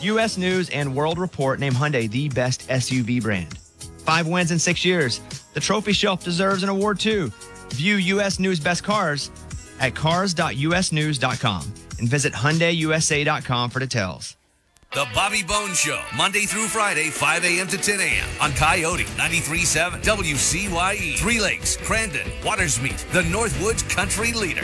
U.S. News and World Report named Hyundai the best SUV brand. 5 wins in 6 years. The trophy shelf deserves an award, too. View U.S. News Best Cars at cars.usnews.com and visit HyundaiUSA.com for details. The Bobby Bones Show, Monday through Friday, 5 a.m. to 10 a.m. on Coyote 93.7 WCYE. Three Lakes, Crandon, Watersmeet, the Northwoods country leader.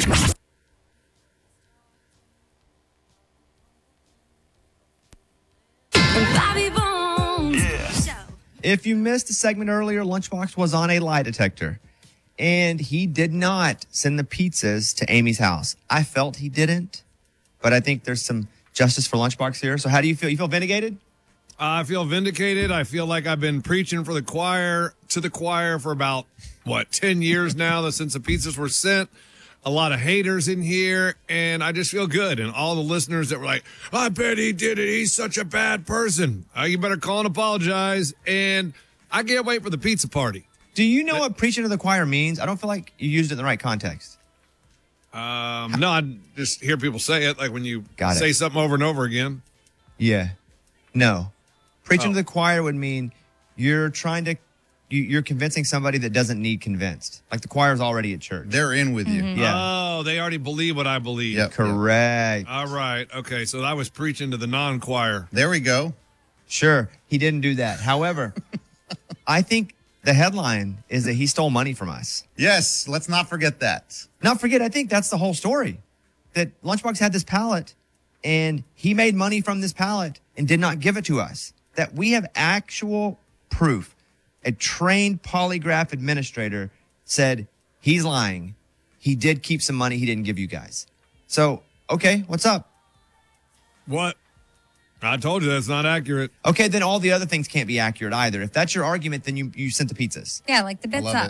Bobby Bones Show. If you missed the segment earlier, Lunchbox was on a lie detector, and he did not send the pizzas to Amy's house. I felt he didn't, but I think there's some justice for Lunchbox here. So how do you feel? You feel vindicated? I feel vindicated. I feel like I've been preaching to the choir for about, 10 years now since the pizzas were sent. A lot of haters in here, and I just feel good. And all the listeners that were like, I bet he did it. He's such a bad person. You better call and apologize. And I can't wait for the pizza party. Do you know what preaching to the choir means? I don't feel like you used it in the right context. No, I just hear people say it, like when you say something over and over again. Yeah. No. Preaching to the choir would mean you're convincing somebody that doesn't need convinced. Like the choir's already at church. They're in with you. Yeah. Oh, they already believe what I believe. Yep. Correct. All right. Okay, so I was preaching to the non-choir. There we go. Sure. He didn't do that. However, I think the headline is that he stole money from us. Yes, let's not forget that. Not forget, I think that's the whole story. That Lunchbox had this pallet, and he made money from this pallet and did not give it to us. That we have actual proof. A trained polygraph administrator said he's lying. He did keep some money he didn't give you guys. So, okay, what's up? What? I told you that's not accurate. Okay, then all the other things can't be accurate either. If that's your argument, then you sent the pizzas. Yeah, like the bits love up. it.